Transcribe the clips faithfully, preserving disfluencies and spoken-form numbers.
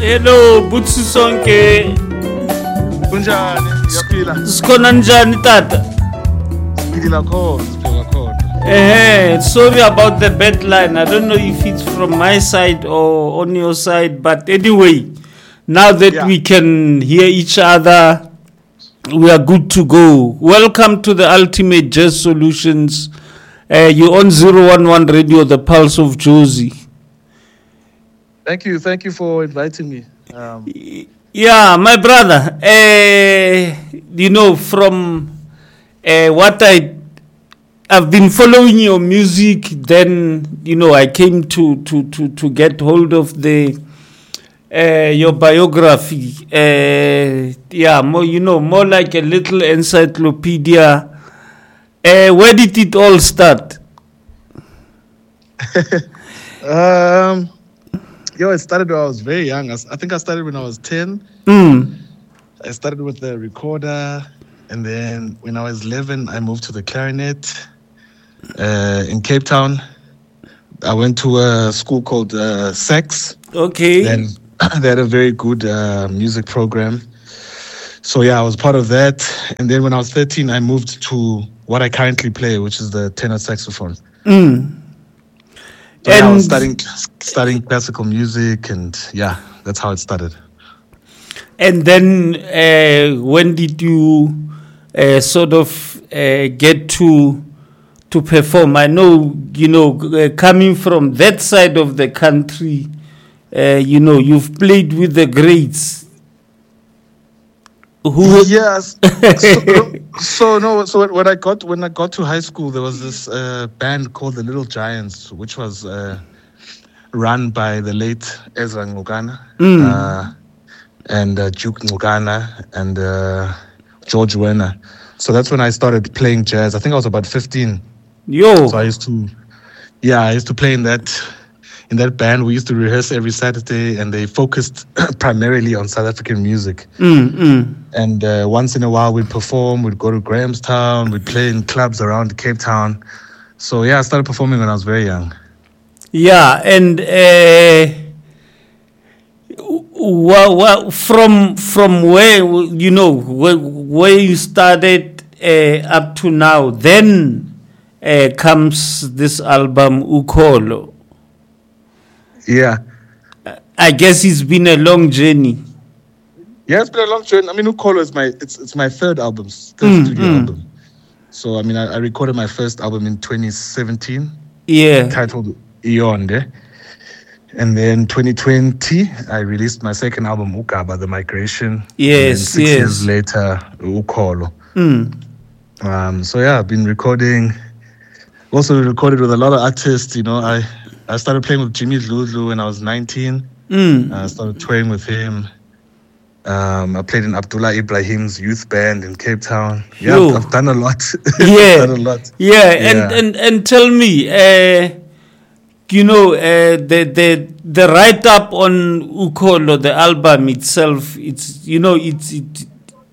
Hello, Butsu Sonke. Kunjani? Yaphila. Sikhona njani tata? Siphila khona, siphila khona. Eh, sorry about the bad line. I don't know if it's from my side or on your side, but anyway, now that Yeah. we can hear each other, we are good to go. Welcome to the Ultimate Jazz Solutions. Uh, you're on zero one one Radio, the Pulse of Jozi. Thank you, thank you for inviting me. Um, Yeah, my brother, uh, you know, from uh, what I, I've been following your music, then, you know, I came to, to, to, to get hold of the, uh, your biography. Uh, yeah, more, you know, more like a little encyclopedia. Uh, where did it all start? um, yo, it started when I was very young. I, s- I think I started when I was ten. Mm. I started with the recorder, and then when I was eleven, I moved to the clarinet uh, in Cape Town. I went to a school called uh, Sax. Okay. They had, they had a very good uh, music program. So yeah, I was part of that. And then when I was thirteen, I moved to what I currently play, which is the tenor saxophone. Mm. So yeah, I was And- studying studying classical music, and yeah, that's how it started. And then, uh, when did you uh, sort of uh, get to to perform? I know, you know, uh, coming from that side of the country, uh, you know, you've played with the greats. Who? Yes. so, so no. So when I got when I got to high school, there was this uh, band called the Little Giants, which was uh, run by the late Ezra Ngogana Mm. uh, and uh, Duke Ngogana and uh, George Werner. So that's when I started playing jazz. I think I was about fifteen. Yo. So I used to, yeah, I used to play in that in that band. We used to rehearse every Saturday, and they focused primarily on South African music. Mm, mm. And uh, once in a while, we'd perform. We'd go to Grahamstown. We'd play in clubs around Cape Town. So yeah, I started performing when I was very young. Yeah, and uh, wha- wha- from from where you know where, where you started uh, up to now, then uh, comes this album Ukolo. Yeah, I guess it's been a long journey. yeah, it's been a long journey. I mean, Ukolo is my it's it's my third album, third Mm, studio mm. album. So I mean, I, I recorded my first album in twenty seventeen, Yeah. titled Ionde. And then twenty twenty, I released my second album, Ukaba, The Migration. And then Yes, six yes. years later, Ukolo. Mm. Um, so yeah, I've been recording. Also recorded with a lot of artists. You know, I I started playing with Jimmy Dludlu when I was nineteen. Mm. I started touring with him. Um, I played in Abdullah Ibrahim's youth band in Cape Town. Yeah, Yo. I've, I've done a lot. Yeah. I've done a lot. Yeah, and, Yeah. and, and tell me, uh, you know, uh, the the the write up on Ukolo, the album itself, it's you know, it's it.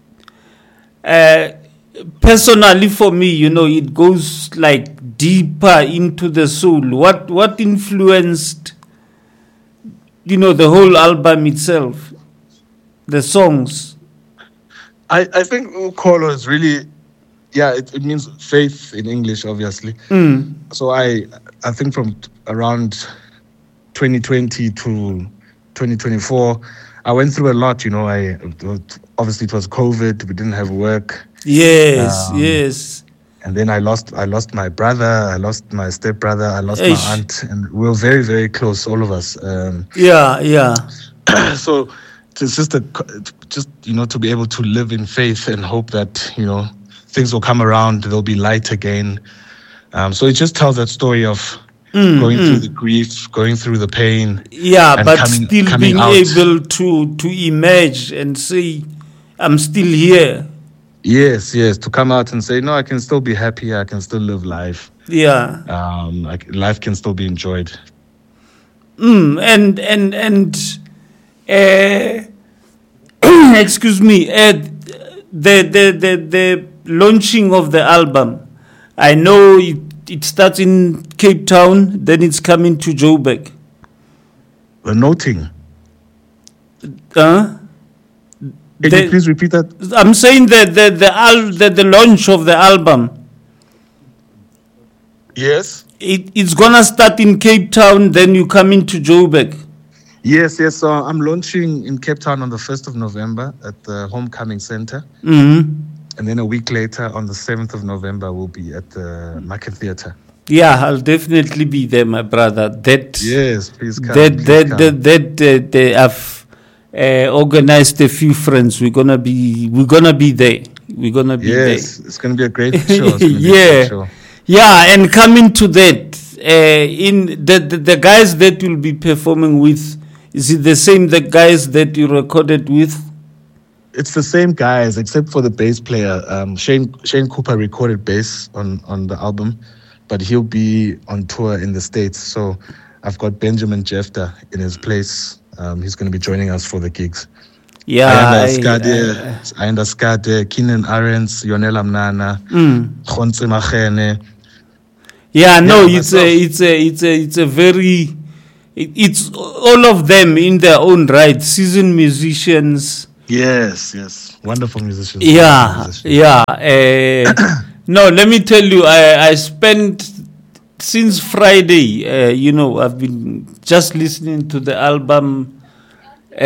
Uh, personally, for me, you know, it goes like deeper into the soul. What what influenced, you know, the whole album itself, the songs. I, I think Ukolo is really, yeah, it, it means faith in English, obviously. Mm. So I I think from t- around twenty twenty to twenty twenty-four, I went through a lot. You know, I obviously it was COVID. We didn't have work, Yes, Um, yes. and then I lost I lost my brother. I lost my stepbrother. I lost Eish. my aunt, and we were very very close, all of us. Um, Yeah, yeah. so it's just a co- just you know to be able to live in faith and hope that you know things will come around. There'll be light again. Um, so it just tells that story of Mm, going mm. through the grief, going through the pain. Yeah, and but coming- still coming being out. able to to emerge and say, "I'm still here." Yes, yes, to come out and say, no, I can still be happy. I can still live life. Yeah. Um, like life can still be enjoyed. Mm, and and and uh, excuse me, uh, the, the the the launching of the album. I know it, it starts in Cape Town, then it's coming to Joburg. The noting. Huh? Can The- you please repeat that? I'm saying that the the, al- the the launch of the album, Yes. it, it's gonna start in Cape Town, then you come into Joburg. Yes, yes. So I'm launching in Cape Town on the first of November at the Homecoming Center. Mm-hmm. And then a week later, on the seventh of November, we'll be at the Market Theatre. Yeah, I'll definitely be there, my brother. That Yes, please come. that please that come. that, that uh, they have uh, organized a few friends. We're gonna be we're gonna be there. We're gonna be Yes, there. it's going to be a great show. It's gonna be a Yeah. great show. Yeah, and coming to that, uh, in the, the the guys that you'll be performing with, is it the same the guys that you recorded with? It's the same guys, except for the bass player. Um, Shane Shane Cooper recorded bass on, on the album, but he'll be on tour in the States. So I've got Benjamin Jefter in his place. Um, he's going to be joining us for the gigs. Yeah, Ayanda I- Skade, Ayanda Skade, Keenan Arends, Yonela Mnana, Mm. Khonse Magene. Yeah, no, Yeah, it's myself. a, it's a, it's a, it's a very, it, it's all of them in their own right, seasoned musicians. Yes, yes. Wonderful musicians. Yeah, Wonderful musicians. yeah. Uh, no, let me tell you, I, I spent since Friday. Uh, you know, I've been just listening to the album, uh,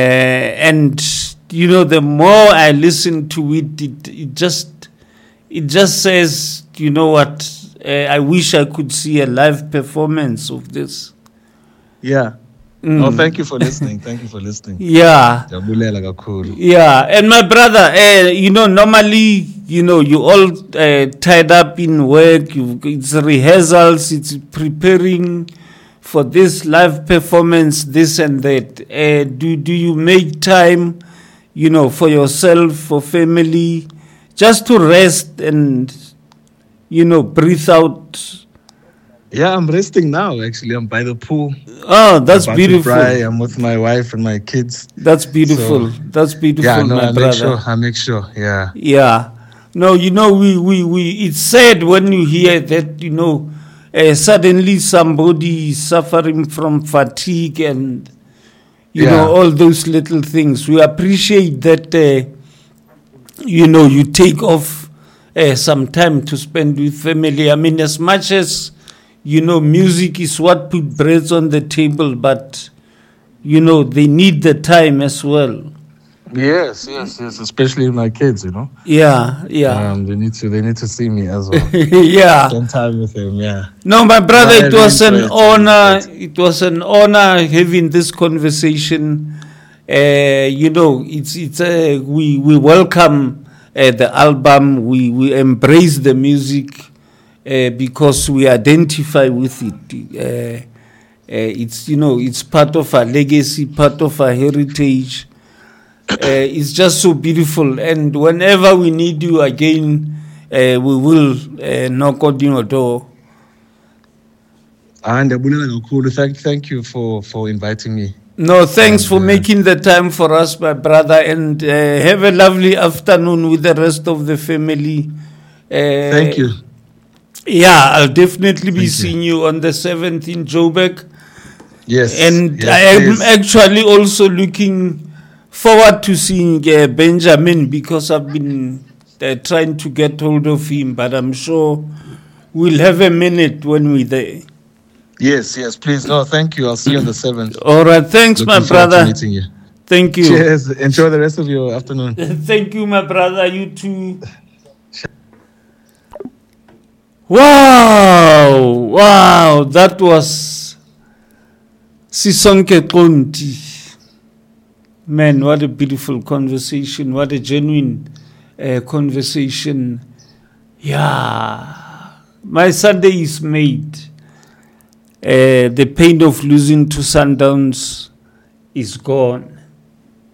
and you know, the more I listen to it, it, it just, it just says, you know what? Uh, I wish I could see a live performance of this. Yeah. Mm. Oh, thank you for listening. Thank you for listening. Yeah. Jabulela kakhulu. Yeah, and my brother, uh, you know, normally, you know, you all uh, tied up in work. You, it's rehearsals. It's preparing for this live performance, this and that. Uh, do do you make time, you know, for yourself, for family, just to rest and, you know, breathe out? Yeah, I'm resting now. Actually, I'm by the pool. Oh, that's About to beautiful. fry. I'm with my wife and my kids. That's beautiful. So- that's beautiful, Yeah, no, my I brother. make sure. I make sure. Yeah. Yeah. No, you know, we, we, we it's sad when you hear that, you know, uh, suddenly somebody is suffering from fatigue and, you Yeah. know, all those little things. We appreciate that, uh, you know, you take off uh, some time to spend with family. I mean, as much as, you know, music is what put bread on the table, but, you know, they need the time as well. Yes, yes, yes. Especially my kids, you know. Yeah, yeah. Um, they need to. They need to see me as well. Yeah. Spend time with them. Yeah. No, my brother, No, I it was really an enjoy it. honor. It was an honor having this conversation. Uh, you know, it's it's uh, we we welcome uh, the album. We we embrace the music uh, because we identify with it. Uh, uh, it's you know it's part of our legacy, part of our heritage. Uh, it's just so beautiful, and whenever we need you again, uh, we will uh, knock on your door. And Jabulela kakhulu. Thank, thank you for for inviting me. No, thanks for And, uh, making the time for us, my brother, and uh, have a lovely afternoon with the rest of the family. Uh, Thank you. Yeah, I'll definitely be Thank you. seeing you on the seventh in Joburg, Yes. and yes, I am please. actually also looking forward to seeing uh, Benjamin because I've been uh, trying to get hold of him, but I'm sure we'll have a minute when we're there. Yes, yes. Please. No, thank you. I'll see you on the seventh. All right, thanks, my Looking forward to brother. meeting you. Thank you. Cheers. Enjoy the rest of your afternoon. Thank you, my brother. You too. Wow, wow, that was Sisonke Konti. Man, what a beautiful conversation. What a genuine uh, conversation. Yeah, my Sunday is made. Uh, the pain of losing to Sundowns is gone.